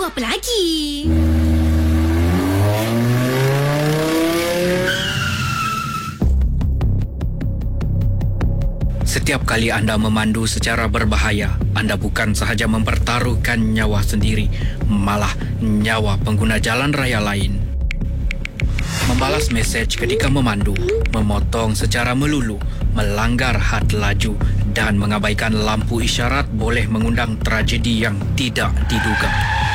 apa lagi? Setiap kali anda memandu secara berbahaya, anda bukan sahaja mempertaruhkan nyawa sendiri, malah nyawa pengguna jalan raya lain. Membalas mesej ketika memandu, memotong secara melulu, melanggar had laju dan mengabaikan lampu isyarat boleh mengundang tragedi yang tidak diduga.